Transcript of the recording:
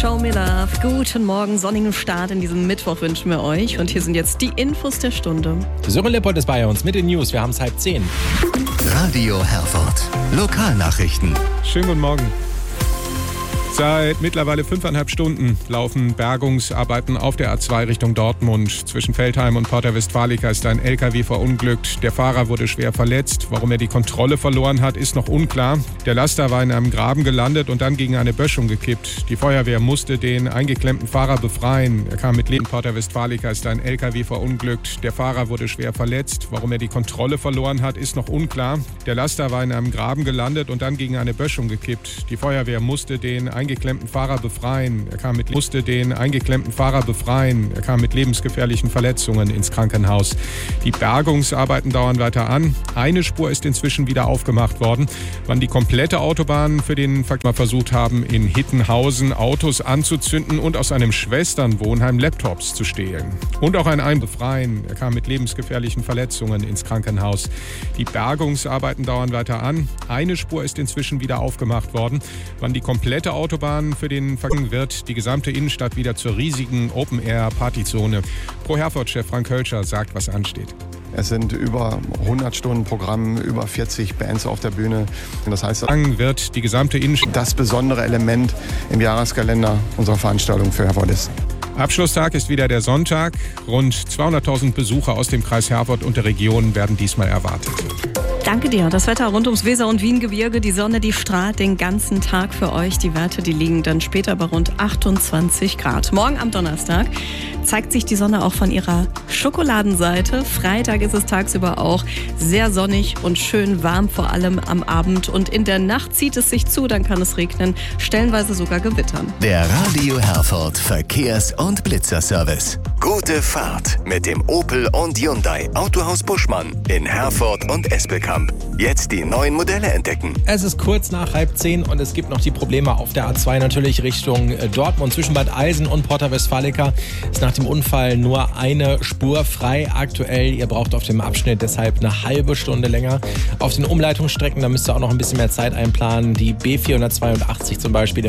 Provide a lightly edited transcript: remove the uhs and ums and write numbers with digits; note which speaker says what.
Speaker 1: Show Me Love. Guten Morgen, sonnigen Start in diesem Mittwoch wünschen wir euch. Und hier sind jetzt die Infos der Stunde.
Speaker 2: Sören Lippold ist bei uns mit den News. Wir haben es 9:30.
Speaker 3: Radio Herford. Lokalnachrichten.
Speaker 4: Schönen guten Morgen. Seit mittlerweile 5,5 Stunden laufen Bergungsarbeiten auf der A2 Richtung Dortmund. Zwischen Veltheim und Porta Westfalica ist ein LKW verunglückt. Der Fahrer wurde schwer verletzt. Warum er die Kontrolle verloren hat, ist noch unklar. Der Laster war in einem Graben gelandet und dann gegen eine Böschung gekippt. Die Feuerwehr musste den eingeklemmten Fahrer befreien. Er kam mit Leben. Porta Westfalica ist ein LKW verunglückt. Der Fahrer wurde schwer verletzt. Warum er die Kontrolle verloren hat, ist noch unklar. Der Laster war in einem Graben gelandet und dann gegen eine Böschung gekippt. Die Feuerwehr musste den eingeklemmten Fahrer befreien. Er kam mit lebensgefährlichen Verletzungen ins Krankenhaus. Die Bergungsarbeiten dauern weiter an. Eine Spur ist inzwischen wieder aufgemacht worden. Wann die komplette Autobahn für den Verkehr versucht haben, in Hittenhausen Autos anzuzünden und aus einem Schwesternwohnheim Laptops zu stehlen. Und auch ein befreien. Er kam mit lebensgefährlichen Verletzungen ins Krankenhaus. Die Bergungsarbeiten dauern weiter an. Eine Spur ist inzwischen wieder aufgemacht worden. Wann die komplette Autobahn für den Verkehr wird die gesamte Innenstadt wieder zur riesigen Open-Air-Partyzone. Pro Herford-Chef Frank Hölscher sagt, was ansteht.
Speaker 5: Es sind über 100 Stunden Programm, über 40 Bands auf der Bühne. Das heißt,
Speaker 4: wird die gesamte Innenstadt
Speaker 5: das besondere Element im Jahreskalender unserer Veranstaltung für Herford ist.
Speaker 4: Abschlusstag ist wieder der Sonntag. Rund 200.000 Besucher aus dem Kreis Herford und der Region werden diesmal erwartet.
Speaker 1: Danke dir. Das Wetter rund ums Weser- und Wiengebirge. Die Sonne, die strahlt den ganzen Tag für euch. Die Werte, die liegen dann später bei rund 28 Grad. Morgen am Donnerstag zeigt sich die Sonne auch von ihrer Schokoladenseite. Freitag ist es tagsüber auch sehr sonnig und schön warm, vor allem am Abend. Und in der Nacht zieht es sich zu, dann kann es regnen, stellenweise sogar gewittern.
Speaker 3: Der Radio Herford Verkehrs- und Blitzerservice. Gute Fahrt mit dem Opel und Hyundai Autohaus Buschmann in Herford und Espelkamp. Jetzt die neuen Modelle entdecken.
Speaker 2: Es ist kurz nach 9:30 und es gibt noch die Probleme auf der A2 natürlich Richtung Dortmund. Zwischen Bad Eisen und Porta Westfalica ist nach dem Unfall nur eine Spur frei aktuell. Ihr braucht auf dem Abschnitt deshalb eine halbe Stunde länger. Auf den Umleitungsstrecken, da müsst ihr auch noch ein bisschen mehr Zeit einplanen. Die B482 zum Beispiel